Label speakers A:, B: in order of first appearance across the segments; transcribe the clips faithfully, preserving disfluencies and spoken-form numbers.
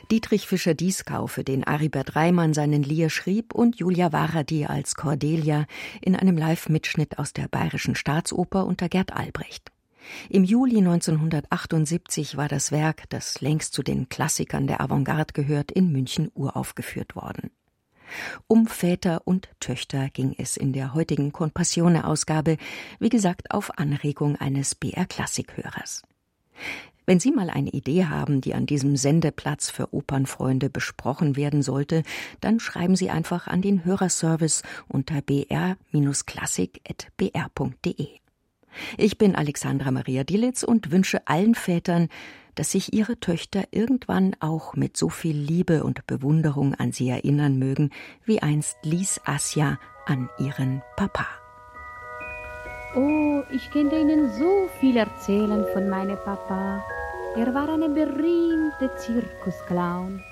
A: Dietrich Fischer-Dieskau, für den Aribert Reimann seinen Lear schrieb, und Julia Varadi als Cordelia in einem Live-Mitschnitt aus der Bayerischen Staatsoper unter Gerd Albrecht. Im Juli neunzehnhundertachtundsiebzig war das Werk, das längst zu den Klassikern der Avantgarde gehört, in München uraufgeführt worden. Um Väter und Töchter ging es in der heutigen Compassione-Ausgabe, wie gesagt auf Anregung eines B R-Klassikhörers. Wenn Sie mal eine Idee haben, die an diesem Sendeplatz für Opernfreunde besprochen werden sollte, dann schreiben Sie einfach an den Hörerservice unter b r klassik punkt b r punkt d e. Ich bin Alexandra Maria Dillitz und wünsche allen Vätern, dass sich ihre Töchter irgendwann auch mit so viel Liebe und Bewunderung an sie erinnern mögen, wie einst Lise Assia an ihren Papa.
B: Oh, ich könnte Ihnen so viel erzählen von meinem Papa. Er war eine berühmte Zirkusclown.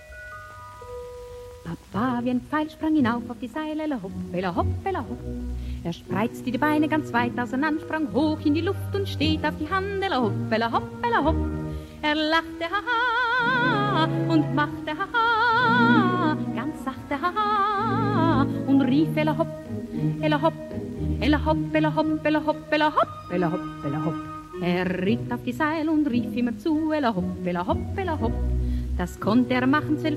B: Papa wie ein Pfeil sprang hinauf auf die Seile, ella hopp, ella hopp, ella hopp. Er spreizte die Beine ganz weit auseinander, sprang hoch in die Luft und steht auf die Hand, ella hopp, ella hopp, ella hopp. Er lachte, haha, und machte, haha, ganz sachte, haha, und rief, ella hopp, ella hopp, ella hopp, ella hopp, ella hopp, ella hopp, ella hopp, ella hopp. Er ritt auf die Seil und rief immer zu, ella hopp, ella hopp, ella hopp. Das konnte er machen, zwölf